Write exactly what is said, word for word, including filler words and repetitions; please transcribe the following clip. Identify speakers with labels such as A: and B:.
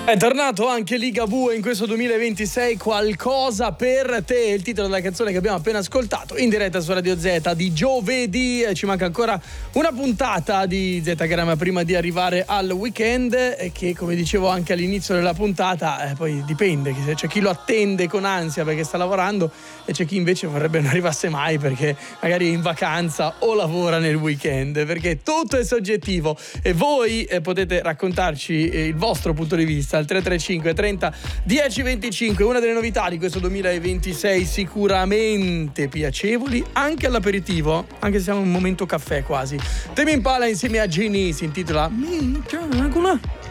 A: È tornato anche Ligabue in questo duemilaventisei, Qualcosa per te, il titolo della canzone che abbiamo appena ascoltato in diretta su Radio Z di giovedì. Ci manca ancora una puntata di Z-Gramma prima di arrivare al weekend, e che, come dicevo anche all'inizio della puntata, eh, poi dipende, c'è chi lo attende con ansia perché sta lavorando e c'è chi invece vorrebbe non arrivasse mai perché magari è in vacanza o lavora nel weekend, perché tutto è soggettivo e voi eh, potete raccontarci eh, il vostro punto di vista al tre tre cinque trenta dieci venticinque. Una delle novità di questo duemilaventisei sicuramente piacevoli anche all'aperitivo, anche se siamo in un momento caffè quasi. Tame Impala insieme a Genie, si intitola Mi piagola.